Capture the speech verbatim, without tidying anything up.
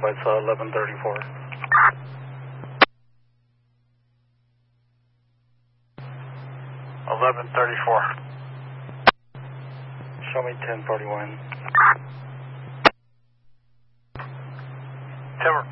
but it's uh, eleven thirty-four. eleven thirty-four. Show me ten forty-one. Timber.